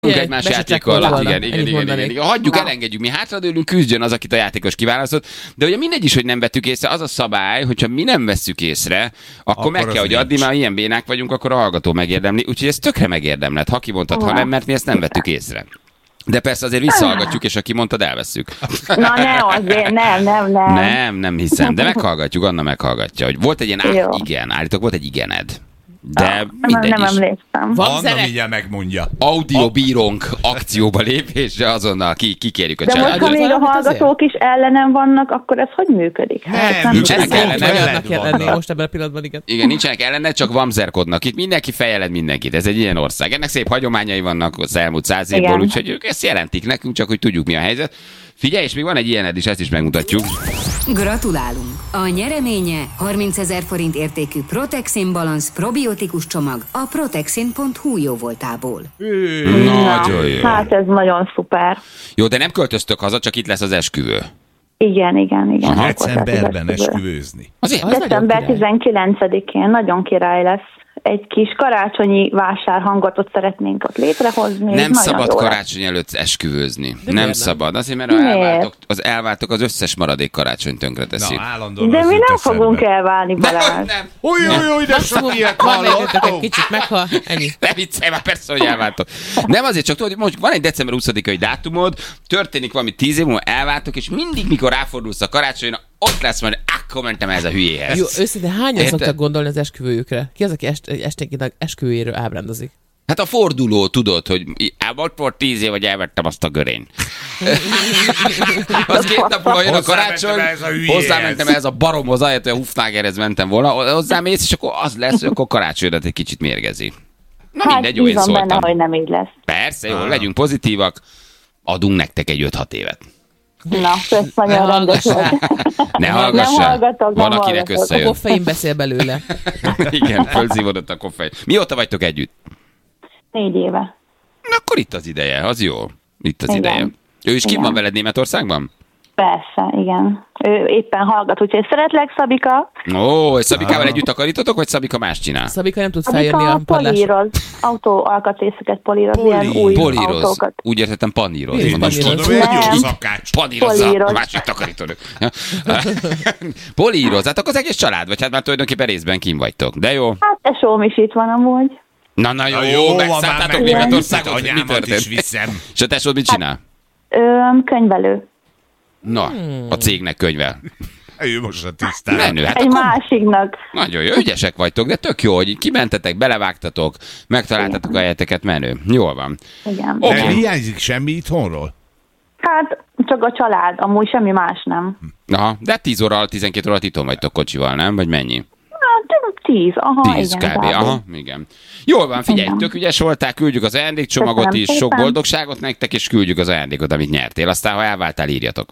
egymás játéka alatt, igen. Hagyjuk, elengedjük, mi hátradőlünk, küzdjön az, akit a játékos kiválasztott. De ugye mindegy is, hogy nem vettük észre, az a szabály, hogyha mi nem vesszük észre, akkor meg kell, hogy adni, már ilyen bénák vagyunk, akkor a hallgató megérdemli. Úgyhogy ez tökre megérdemled, ha kimondtad, ha nem, mert mi ezt nem vettük észre. De persze azért visszahallgatjuk, és aki mondtad, elvesszük. Na ne, azért Nem hiszem, de meghallgatjuk, Anna meghallgatja, hogy volt egy ilyen igen, állítok, volt egy igened. De mindegy nem is. emlékszem. Anna mindjárt megmondja. Audiobírónk akcióba lépésre azonnal kikérjük a De most, ha még a hallgatók is ellenem vannak, akkor ez hogy működik? Nem, nincsenek ellene. Most ebben a pillanatban, igen. Igen, nincsenek ellene, csak vamzerkodnak. Itt mindenki fejeled mindenkit. Ez egy ilyen ország. Ennek szép hagyományai vannak az elmúlt 100 évból, úgyhogy ők ezt jelentik nekünk, csak hogy tudjuk, mi a helyzet. Figyelj, és még van egy ilyened is, ezt is megmutatjuk. Gratulálunk! A nyereménye 30 000 forint értékű Protexin Balance probiotikus csomag a protexin.hu jóvoltából. Nagyon jó. Hát ez nagyon szuper. Jó, de nem költöztök haza, csak itt lesz az esküvő. Igen. Decemberben esküvőzni. December 19-én nagyon király lesz. Egy kis karácsonyi vásárhangatot szeretnénk ott létrehozni. Nem szabad karácsony előtt esküvőzni. Nem szabad. Azért, mert elváltok, az összes maradék karácsony tönkre teszik. De mi nem fogunk elválni, Balázs. Nem. Új, de sok ilyet hallottam. Egy kicsit meghal, ennyi. Ne viccelj, már persze, hogy elváltok. Nem azért, csak tudod, most van egy december 20-ai dátumod, történik valami 10 év múlva, elváltok, és mindig, mikor ráfordulsz a karácsonyra, ott lesz majd, akkor mentem ez a hülyéhez. Jó, őszintén hányan szoktak gondolni az esküvőjükre? Ki az, aki esténként esküvőjéről ábrándozik? Hát a forduló, tudod, hogy volt volt 10 év, hogy elvettem azt a görényt. Az 2 nap múlva jön a karácsony, hozzámentem ez a baromhoz, ahelyett, hogy a Hufnagerhez mentem volna, hozzámész, és akkor az lesz, hogy akkor karácsonyodat egy kicsit mérgezi. Na hát mindegy, jó, én szóltam. benne, hogy nem így lesz. Persze, jó, legyünk pozitívak, adunk nektek egy 5-6 évet. Na, ez nagyon rendes volt. Ne hallgassál. Van, akinek összejön. A koffein beszél belőle. Igen, fölszívódott a koffein. Mióta vagytok együtt? 4 éve. Na, akkor itt az ideje, az jó. Itt az ideje. Ő is kim van veled Németországban? Persze, igen. Ő éppen hallgat, úgyhogy szeretlek, Szabika. Ó, és Szabikával együtt takarítotok, vagy Szabika más csinál? Szabika nem tud feljönni a padlásra. Políroz, autó alkatrészeket políroz, ilyen új autókat. Úgy értettem paníroz. Én most tudom, hogy egy jó szakács. Panírozza a másik takarítónök. Políroz, hát akkor az egész család, vagy hát már tulajdonképpen részben kim vagytok. De jó. Hát tesóm is itt van amúgy. Na jó, megszálltátok Németországot, mi történt? És a tesód mit csinál? Könyvelő. Na, a cégnek könyvel. Ő most a tisztán. Menő, hát egy másiknak. Nagyon jó, ügyesek vagytok, de tök jó, hogy kimentetek, belevágtatok, megtaláltatok a helyeteket, menő. Jól van. Igen. De hiányzik semmi itthonról? Hát csak a család, amúgy semmi más nem. Aha, de 10 óra alatt, 12 óra alatt itthon vagytok kocsival, nem? Vagy mennyi? Hát 10, aha, 10 igen. kb. Aha, igen. Jól van, figyelj, tök ügyes voltál, küldjük az ajándékcsomagot is, sok boldogságot nektek, és küldjük az ajándékot, amit nyertél. Aztán, ha elváltál, írjatok.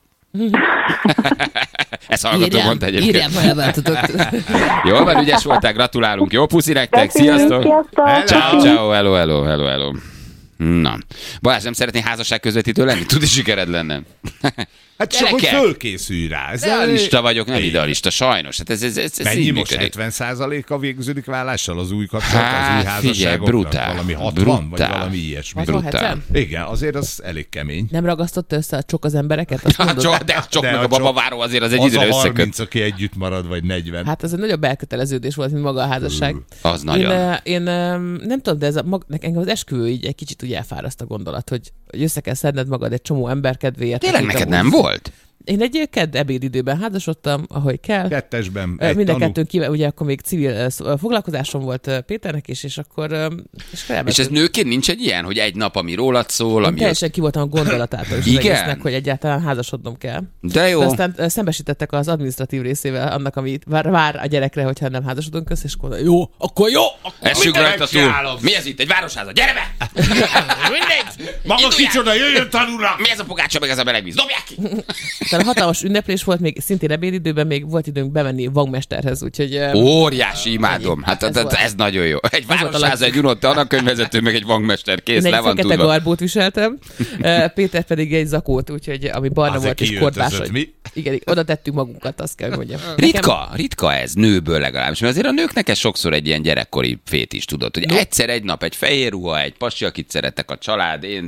Ezt hallgatom, mondta egyébként. Írjám, ha elváltatok. Jól van, ügyes voltál, gratulálunk. Jó puszi nektek, sziasztok! Ciao, hello. Na, Balázs, nem szeretné házasság közvetítő lenni? Tud, is sikered lenne. Hát csak hogy fölkészülj rá. Idealista vagyok, nem idealista, sajnos. Hát ez mennyi most 70%-a végződik vállással az új kapcsolat, az új házasságoknak? Brutál. Valami 60, vagy valami ilyesmi. Brutál. Igen, azért az elég kemény. Nem ragasztott össze a csok az embereket? De csak meg a babaváró azért az egy időre összeköt. Az a 30, aki együtt marad, vagy 40. Hát ez egy nagyobb elköteleződés volt, mint maga a házasság. Az nagyon. Én nem tudom, de engem az esküvő így egy kicsit úgy elfáraszt a gondolat, hogy össze kell szedned magad egy csomó ember kedvéért. Tényleg neked nem volt? Én egy kedd ebédidőben házasodtam, ahogy kell. Kettesben Mind a kettőnk kívül, ugye akkor még civil foglalkozásom volt Péternek is, és akkor... És ez nőként nincs egy ilyen, hogy egy nap, ami rólad szól, ami... Teljesen ki voltam a gondolatától is az egésznek, hogy egyáltalán házasodnom kell. De jó. De aztán szembesítettek az adminisztratív részével annak, amit vár a gyerekre, hogyha nem házasodunk össze, és akkor jó. Essünk rajta túl. Mi ez itt? Egy városháza? Gyere be! Maga kicsoda, jöjjön tanulra! Mi ez a pogácsa, meg ez a meleg víz? Dobják ki! Tehát hatalmas ünneplés volt, még szintén ebédidőben még volt időnk bemenni Vagmesterhez, úgyhogy... Óriási, imádom. Hát ez nagyon jó. Egy városháza, egy unott tanakkönyvvezető, meg egy Vagmester, kész, le van tudva. Egy garbót viseltem, Péter pedig egy zakót, úgyhogy ami barna volt és kordvásony. Igen, oda tettünk magunkat, azt kell, hogy mondjam. Ritka ez, nőből legalábbis, mert azért a nőknek ez sokszor egy ilyen gyerekkori fétis, tudod, hogy egyszer egy nap egy fehér ruha, egy pasi, akit szeretek, a család, én